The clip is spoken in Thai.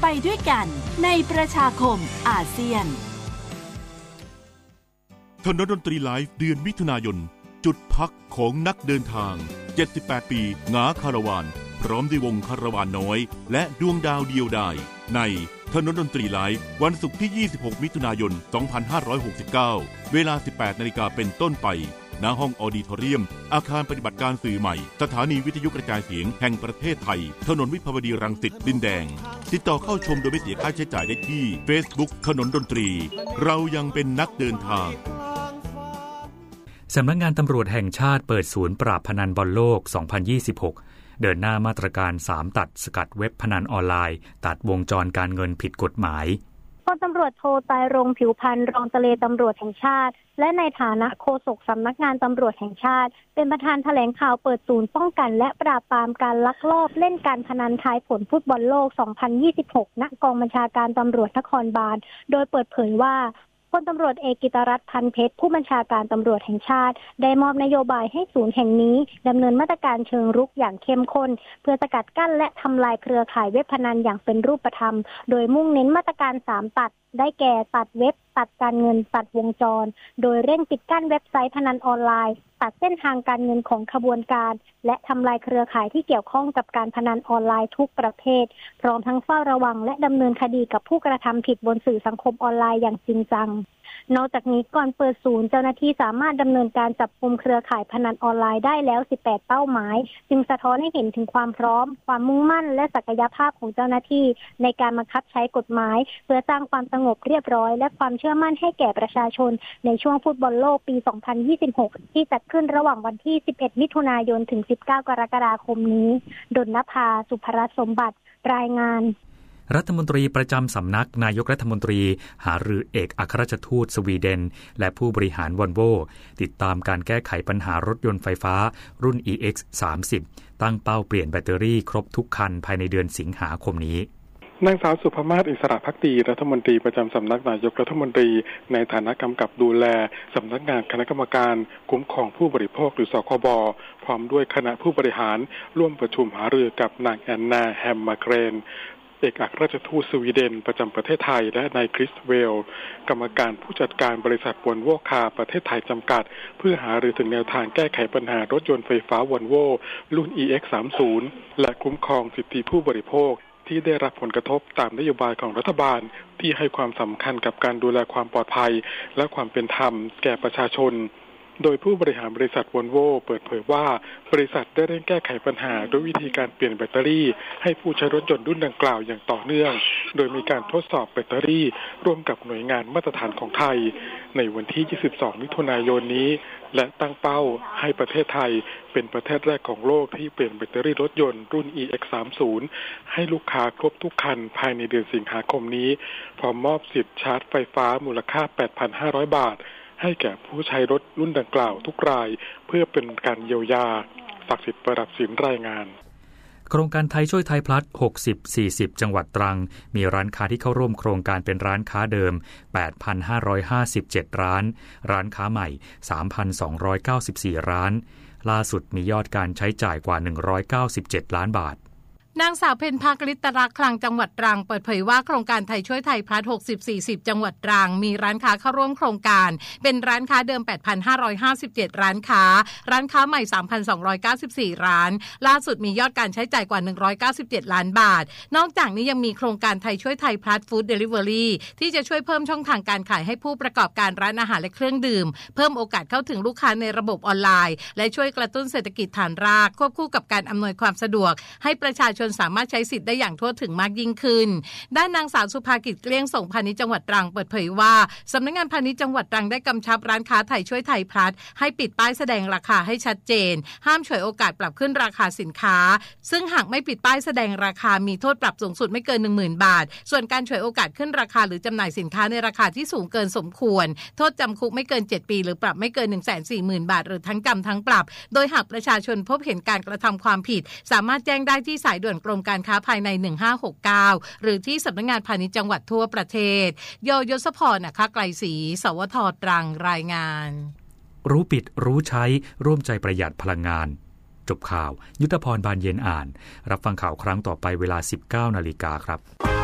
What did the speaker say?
ด้วยกันในประชาคมอาเซียนถนนดนตรีไลฟ์เดือนมิถุนายนจุดพักของนักเดินทาง78ปีหงาคาราวานพร้อมด้วยวงคาราวานน้อยและดวงดาวเดียวดายในถนนดนตรีไลฟ์วันศุกร์ที่26มิถุนายน2569เวลา 18 นาฬิกาเป็นต้นไปณห้องออดิทอเรียมอาคารปฏิบัติการสื่อใหม่สถานีวิทยุกระจายเสียงแห่งประเทศไทยถนนวิภาวดีรังสิตดินแดงติดต่อเข้าชมโดยไม่เสียค่าใช้จ่ายได้ที่ Facebook ถนนดนตรีเรายังเป็นนักเดินทางสำนักงานตำรวจแห่งชาติเปิดศูนย์ปราบพนันบอลโลก 2026 เดินหน้ามาตรการ3ตัดสกัดเว็บพนันออนไลน์ตัดวงจรการเงินผิดกฎหมายพลตำรวจโทไตรรงค์ผิวพรรณรองเจรตำรวจแห่งชาติและในฐานะโฆษกสำนักงานตำรวจแห่งชาติเป็นประธานแถลงข่าวเปิดศูนย์ป้องกันและปราบปรามการลักลอบเล่นการพนันทายผลฟุตบอลโลก 2026 ณ กองบัญชาการตำรวจนครบาลโดยเปิดเผยว่าพลตำรวจเอกกิตรัตน์ พันเพชรผู้บัญชาการตำรวจแห่งชาติได้มอบนโยบายให้ศูนย์แห่งนี้ดำเนินมาตรการเชิงรุกอย่างเข้มข้นเพื่อสกัดกั้นและทำลายเครือข่ายเว็บพนันอย่างเป็นรูปธรรมโดยมุ่งเน้นมาตรการ3ตัดได้แก่ตัดเว็บตัดการเงินตัดวงจรโดยเร่งปิดกั้นเว็บไซต์พนันออนไลน์ตัดเส้นทางการเงินของขบวนการและทำลายเครือข่ายที่เกี่ยวข้องกับการพนันออนไลน์ทุกประเภทพร้อมทั้งเฝ้าระวังและดำเนินคดีกับผู้กระทำผิดบนสื่อสังคมออนไลน์อย่างจริงจังนอกจากนี้ก่อนเปิดศูนย์เจ้าหน้าที่สามารถดำเนินการจับกุมเครือข่ายพนันออนไลน์ได้แล้ว18เป้าหมายจึงสะท้อนให้เห็นถึงความพร้อมความมุ่งมั่นและศักยภาพของเจ้าหน้าที่ในการบังคับใช้กฎหมายเพื่อสร้างความสงบเรียบร้อยและความเชื่อมั่นให้แก่ประชาชนในช่วงฟุตบอลโลกปี 2026 ที่จัดขึ้นระหว่างวันที่11มิถุนายนถึง19กรกฎาคมนี้ดลนภา สุภรัตน์สมบัติรายงานรัฐมนตรีประจำสำนักนายกรัฐมนตรีหารือเอกอัครราชทูตสวีเดนและผู้บริหารวอลโวติดตามการแก้ไขปัญหารถยนต์ไฟฟ้ารุ่น EX30 ตั้งเป้าเปลี่ยนแบตเตอรี่ครบทุกคันภายในเดือนสิงหาคมนี้นางสาวสุภมาศ อิสระภักดีรัฐมนตรีประจำสำนักนายกรัฐมนตรีในฐานะกำกับดูแลสำนักงานคณะกรรมการคุ้มครองผู้บริโภคหรือสคบพร้อมด้วยคณะผู้บริหารร่วมประชุมหารือกับนางแอนนา แฮมมาเกรนเอกอัครราชทูตสวีเดนประจำประเทศไทยและนายคริสเวลกรรมการผู้จัดการบริษัทวอลโวคาร์ประเทศไทยจำกัดเพื่อหารือถึงแนวทางแก้ไขปัญหารถยนต์ไฟฟ้าวอลโวรุ่น EX30 และคุ้มครองสิทธิผู้บริโภคที่ได้รับผลกระทบตามนโยบายของรัฐบาลที่ให้ความสำคัญกับการดูแลความปลอดภัยและความเป็นธรรมแก่ประชาชนโดยผู้บริหารบริษัทวอลโวเปิดเผยว่าบริษัทได้เร่งแก้ไขปัญหาด้วยวิธีการเปลี่ยนแบตเตอรี่ให้ผู้ใช้รถยนต์รุ่นดังกล่าวอย่างต่อเนื่องโดยมีการทดสอบแบตเตอรี่ร่วมกับหน่วยงานมาตรฐานของไทยในวันที่22มิถุนายนนี้และตั้งเป้าให้ประเทศไทยเป็นประเทศแรกของโลกที่เปลี่ยนแบตเตอรี่รถยนต์รุ่น EX30 ให้ลูกค้าครบทุกคันภายในเดือนสิงหาคมนี้พร้อมมอบสิทธิ์ชาร์จไฟฟ้ามูลค่า 8,500 บาทให้แก่ผู้ใช้รถรุ่นดังกล่าวทุกรายเพื่อเป็นการเยียวยาศักดิ์สิทธิ์ประดับศิลป์รายงานโครงการไทยช่วยไทยพลัส 60-40 จังหวัดตรังมีร้านค้าที่เข้าร่วมโครงการเป็นร้านค้าเดิม 8,557 ร้านร้านค้าใหม่ 3,294 ร้านล่าสุดมียอดการใช้จ่ายกว่า197ล้านบาทนางสาวเพ็ญภาคลิตรักษ์คลังจังหวัดตรังเปิดเผยว่าโครงการไทยช่วยไทยพลัส 60-40 จังหวัดตรังมีร้านค้าเข้าร่วมโครงการเป็นร้านค้าเดิม 8,557 ร้านค้าร้านค้าใหม่ 3,294 ร้านล่าสุดมียอดการใช้จ่ายกว่า197ล้านบาทนอกจากนี้ยังมีโครงการไทยช่วยไทยพลัสฟู้ดเดลิเวอรี่ที่จะช่วยเพิ่มช่องทางการขายให้ผู้ประกอบการร้านอาหารและเครื่องดื่มเพิ่มโอกาสเข้าถึงลูกค้าในระบบออนไลน์และช่วยกระตุ้นเศรษฐกิจฐานรากควบคู่กับการอำนวยความสะดวกให้ประชาชนสามารถใช้สิทธิ์ได้อย่างทั่วถึงมากยิ่งขึ้นด้านนางสาวสุภากิจเกลี้ยงส่งพาณิชย์จังหวัดตรังเปิดเผยว่าสำนักงานพาณิชย์จังหวัดตรังได้กำชับร้านค้าไทยช่วยไทยพลัสให้ปิดป้ายแสดงราคาให้ชัดเจนห้ามฉวยโอกาสปรับขึ้นราคาสินค้าซึ่งหากไม่ปิดป้ายแสดงราคามีโทษปรับสูงสุดไม่เกิน 10,000 บาทส่วนการฉวยโอกาสขึ้นราคาหรือจำหน่ายสินค้าในราคาที่สูงเกินสมควรโทษจำคุกไม่เกิน7ปีหรือปรับไม่เกิน 140,000 บาทหรือทั้งจำทั้งปรับโดยหากประชาชนพบเห็นการกระทำความผิดสามารถแจ้งได้ที่สายด่วนกรมการค้าภายใน1569หรือที่สำนักงานพาณิชย์จังหวัดทั่วประเทศยศพรนะคะไกลศรีสวท.ตรังรายงานรู้ปิดรู้ใช้ร่วมใจประหยัดพลังงานจบข่าวยุทธพรบานเย็นอ่านรับฟังข่าวครั้งต่อไปเวลา 19 นาฬิกาครับ